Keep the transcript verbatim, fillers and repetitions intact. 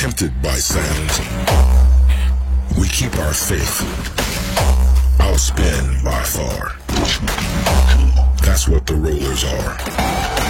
tempted by sounds. We keep our faith. Outspin by far. That's what the rollers are.